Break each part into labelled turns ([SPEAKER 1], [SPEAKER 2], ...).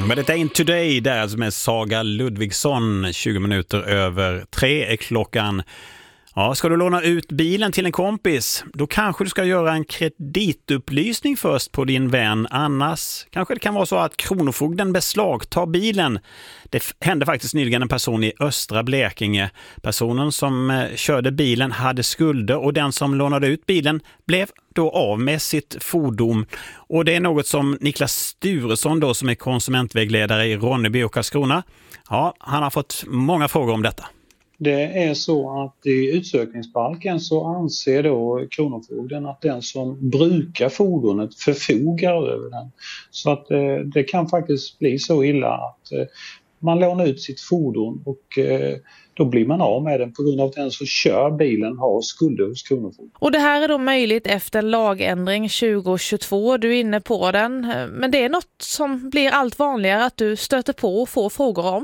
[SPEAKER 1] Men det är In Today där som är Saga Ludvigsson. 20 minuter över 3 är klockan. Ja, ska du låna ut bilen till en kompis, då kanske du ska göra en kreditupplysning först på din vän. Annars kanske det kan vara så att kronofogden beslagtar bilen. Det hände faktiskt nyligen en person i östra Blekinge. Personen som körde bilen hade skulder och den som lånade ut bilen blev då av med sitt fordon. Och det är något som Niklas Sturesson då, som är konsumentvägledare i Ronneby och Karlskrona. Ja, han har fått många frågor om detta.
[SPEAKER 2] Det är så att i utsökningsbalken så anser då kronofogden att den som brukar fordonet förfogar över den. Så att det kan faktiskt bli så illa att man lånar ut sitt fordon och då blir man av med den på grund av att den som kör bilen har skulder hos kronofogden.
[SPEAKER 3] Och det här är då möjligt efter en lagändring 2022, du är inne på den. Men det är något som blir allt vanligare att du stöter på och får frågor om?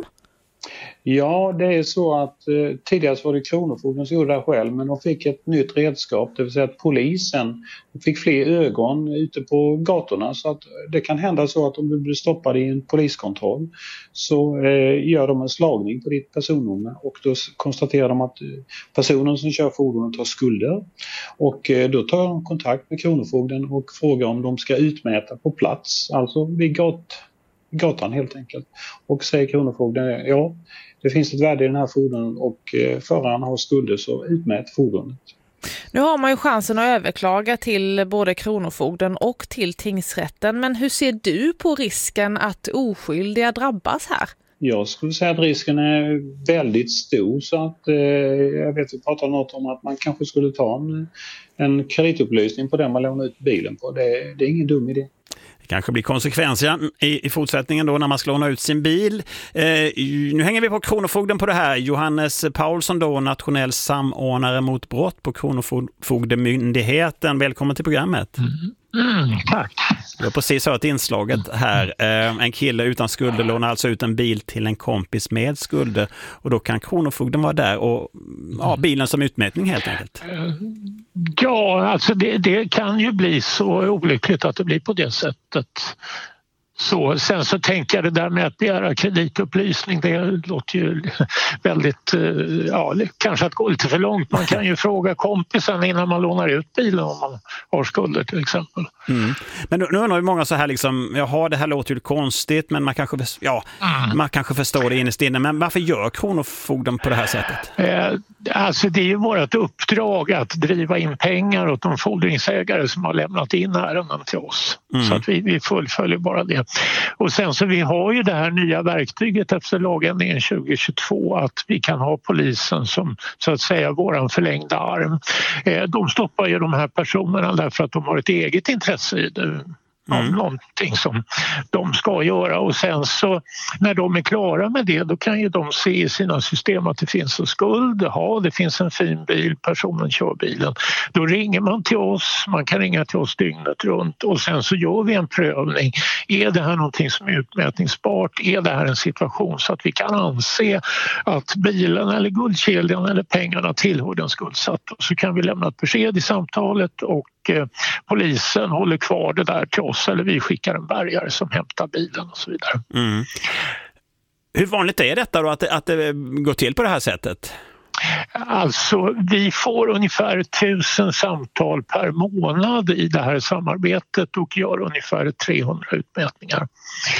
[SPEAKER 2] Ja, det är så att tidigare var det kronofogden som gjorde det själv, men de fick ett nytt redskap, det vill säga att polisen fick fler ögon ute på gatorna. Så att det kan hända så att om du blir stoppad i en poliskontroll så gör de en slagning på ditt personnummer och då konstaterar de att personen som kör fordonet har skulder. Och då tar de kontakt med kronofogden och frågar om de ska utmäta på plats, alltså vid gatan helt enkelt. Och säger kronofogden, ja, det finns ett värde i den här fordonen och föraren har skulder, så utmät fordonet.
[SPEAKER 3] Nu har man ju chansen att överklaga till både kronofogden och till tingsrätten, men hur ser du på risken att oskyldiga drabbas här?
[SPEAKER 2] Jag skulle säga att risken är väldigt stor, så att jag vet att vi pratar något om att man kanske skulle ta en kreditupplysning på den man lånar ut bilen på. Det är ingen dum idé.
[SPEAKER 1] Det kanske blir konsekvenser i fortsättningen då när man ska låna ut sin bil. Nu hänger vi på kronofogden på det här. Johannes Paulsson då, nationell samordnare mot brott på Kronofogdemyndigheten. Välkommen till programmet.
[SPEAKER 4] Tack.
[SPEAKER 1] Jag har precis hört inslaget här. En kille utan skulder lånar alltså ut en bil till en kompis med skulder. Och då kan kronofogden vara där och bilen som utmätning helt enkelt.
[SPEAKER 4] Ja, alltså det kan ju bli så olyckligt att det blir på det sättet. Så, sen så tänker jag det där med att begära kreditupplysning, det låter ju väldigt, kanske att gå lite för långt. Man kan ju fråga kompisen innan man lånar ut bilen om man har skulder till exempel.
[SPEAKER 1] Mm. Men nu undrar ju många så här liksom, det här låter ju konstigt, men man kanske förstår det innerst inne. Men varför gör kronofogden på det här sättet?
[SPEAKER 4] Alltså det är ju vårt uppdrag att driva in pengar åt de fordringsägare som har lämnat in ärenden till oss. Så att vi fullföljer bara det. Och sen så vi har ju det här nya verktyget efter lagändringen 2022 att vi kan ha polisen som så att säga våran förlängda arm. De stoppar ju de här personerna därför att de har ett eget intresse i det. Någonting som de ska göra, och sen så när de är klara med det, då kan ju de se i sina system att det finns en skuld, det finns en fin bil, personen kör bilen, då ringer man till oss, man kan ringa till oss dygnet runt och sen så gör vi en prövning. Är det här någonting som är utmätningsbart? Är det här en situation så att vi kan anse att bilen eller guldkedjan eller pengarna tillhör den skuldsatta, så kan vi lämna ett besked i samtalet och polisen håller kvar det där till oss, eller vi skickar en bärgare som hämtar bilen och så vidare.
[SPEAKER 1] Hur vanligt är detta då att det går till på det här sättet?
[SPEAKER 4] Alltså vi får ungefär 1000 samtal per månad i det här samarbetet och gör ungefär 300 utmätningar.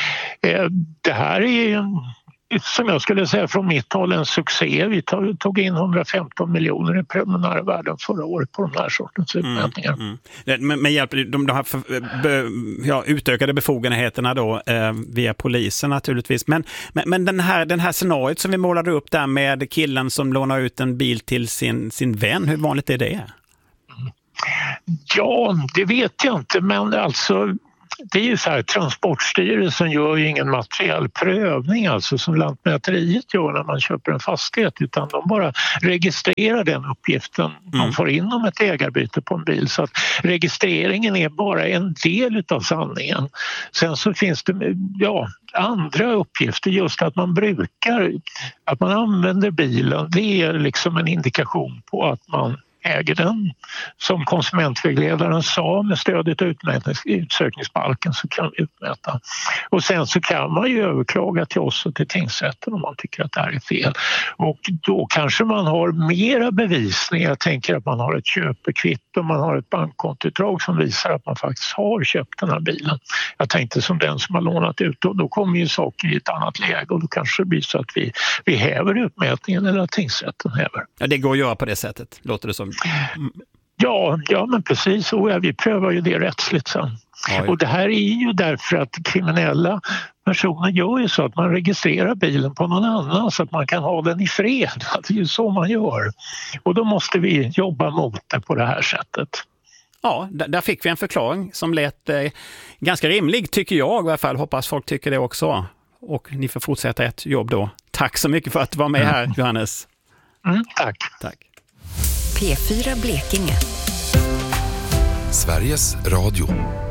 [SPEAKER 4] Det här är som jag skulle säga från mitt håll en succé. Vi tog in 115 miljoner i preliminära värden förra året på de här sortens utmätningar.
[SPEAKER 1] Med hjälp av de här utökade befogenheterna då via polisen naturligtvis. Men den här scenariot som vi målade upp där med killen som lånar ut en bil till sin vän, hur vanligt är det?
[SPEAKER 4] Ja, det vet jag inte, men alltså det är ju så här, Transportstyrelsen gör ju ingen materiell prövning alltså som Lantmäteriet gör när man köper en fastighet, utan de bara registrerar den uppgiften man får in om ett ägarbyte på en bil, så att registreringen är bara en del av sanningen. Sen så finns det andra uppgifter, just att man använder bilen, det är liksom en indikation på att man äger den. Som konsumentvägledaren sa, med stödet av utsökningsbalken så kan vi utmäta. Och sen så kan man ju överklaga till oss och till tingsrätten om man tycker att det här är fel. Och då kanske man har mera bevisning. Jag tänker att man har ett köpekvitt och man har ett bankkontoutdrag som visar att man faktiskt har köpt den här bilen. Jag tänkte som den som har lånat ut, och då kommer ju saker i ett annat läge och då kanske det blir så att vi häver utmätningen eller att tingsrätten häver.
[SPEAKER 1] Ja, det går att göra på det sättet, låter det som.
[SPEAKER 4] Ja, men precis. Och vi prövar ju det rättsligt sen. Oj. Och det här är ju därför att kriminella personer gör ju så att man registrerar bilen på någon annan så att man kan ha den i fred. Det är ju så man gör. Och då måste vi jobba mot det på det här sättet.
[SPEAKER 1] Ja, där fick vi en förklaring som lät ganska rimlig, tycker jag i alla fall. Hoppas folk tycker det också. Och ni får fortsätta ett jobb då. Tack så mycket för att du var med här, Johannes.
[SPEAKER 4] Tack.
[SPEAKER 5] P4 Blekinge.
[SPEAKER 6] Sveriges Radio.